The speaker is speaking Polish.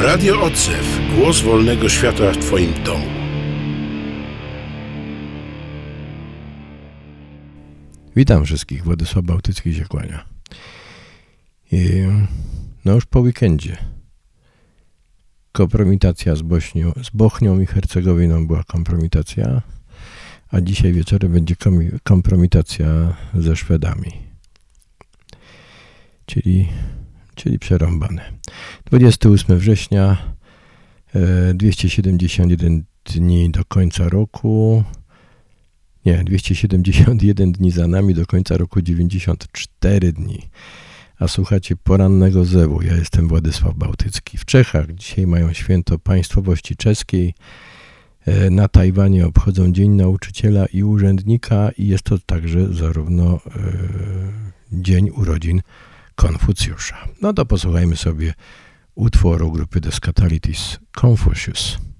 Radio Odzew. Głos wolnego świata w Twoim domu. Witam wszystkich. Władysław Bałtycki się kłania. Już po weekendzie. Kompromitacja z Bochnią i Hercegowiną była kompromitacja, a dzisiaj wieczorem będzie kompromitacja ze Szwedami. Czyli przerąbane. 28 września, 271 dni do końca roku. 271 dni za nami, do końca roku 94 dni. A słuchacie porannego zewu. Ja jestem Władysław Bałtycki. W Czechach dzisiaj mają święto państwowości czeskiej. Na Tajwanie obchodzą Dzień Nauczyciela i Urzędnika i jest to także zarówno dzień urodzin Konfucjusza. No to posłuchajmy sobie utworu grupy The Skatalites Confucius.